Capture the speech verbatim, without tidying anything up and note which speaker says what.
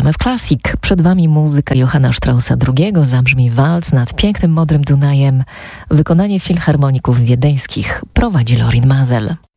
Speaker 1: R M F Classic. Przed Wami muzyka Johanna Straussa drugiego. Zabrzmi walc nad pięknym, modrym Dunajem. Wykonanie filharmoników wiedeńskich prowadzi Lorin Maazel.